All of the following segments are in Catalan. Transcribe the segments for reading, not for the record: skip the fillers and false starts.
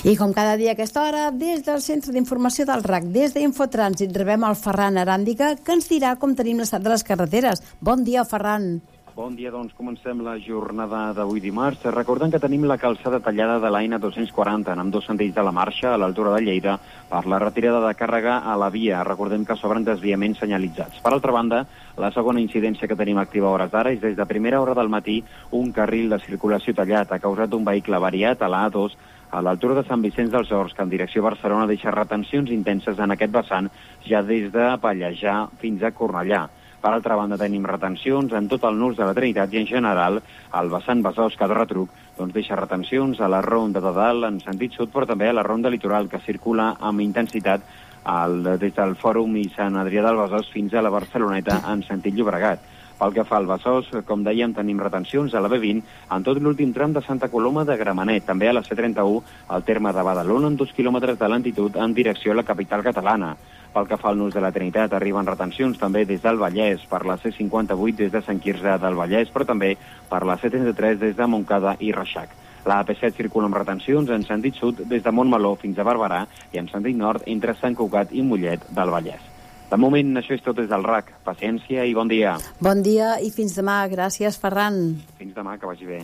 I com cada dia a aquesta hora, des del Centre d'Informació del RAC, des d'Infotrànsit, rebem el Ferran Aràndiga, que ens dirà com tenim l'estat de les carreteres. Bon dia, Ferran. Bon dia, doncs comencem la jornada d'avui dimarts. Recordem que tenim la calçada tallada de l'Aina 240 en ambdós sentits de la marxa a l'altura de Lleida per la retirada de càrrega a la via. Recordem que s'obren desviaments senyalitzats. Per altra banda, la segona incidència que tenim activa a hores d'ara és des de primera hora del matí un carril de circulació tallat ha causat un vehicle avariat a la A2 a l'altura de Sant Vicenç dels Horts, que en direcció a Barcelona deixa retencions intenses en aquest vessant ja des de Pallejà fins a Cornellà. Per altra banda, tenim retencions en tot el nus de la Trinitat i, en general, el vessant Besòs-Cadí Retruc deixa retencions a la ronda de dalt en sentit sud, però també a la ronda litoral, que circula amb intensitat des del Fòrum i Sant Adrià del Besòs fins a la Barceloneta en sentit Llobregat. Pel que fa al Besòs, com dèiem, tenim retencions a la B20 en tot l'últim tram de Santa Coloma de Gramenet, també a la C31 al terme de Badalona en 2 quilòmetres de lentitud en direcció a la capital catalana. Pel que fa al nus de la Trinitat, arriben retencions també des del Vallès, per la C58 des de Sant Quirze del Vallès, però també per la C33 des de Montcada i Reixac. La AP7 circula amb retencions en sentit sud des de Montmeló fins a Barberà i en sentit nord entre Sant Cugat i Mollet del Vallès. De moment, això és tot des del RAC. Paciència i bon dia. Bon dia i fins demà. Gràcies, Ferran. Fins demà, que vagi bé.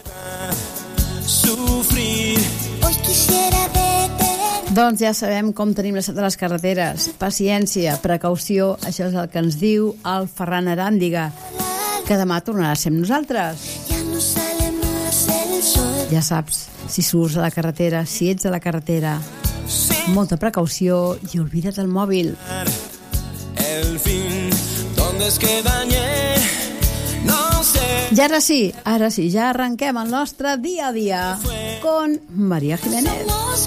Doncs ja sabem com tenim l'estat de les carreteres. Paciència, precaució, això és el que ens diu el Ferran Aràndiga, que demà tornarà a ser amb nosaltres. Ja saps, si surts a la carretera, si ets a la carretera, molta precaució i oblida't del mòbil. El fin, ¿dónde es que dañé? No sé. I ara sí, ja arrenquem el nostre dia a dia con Maria Jiménez.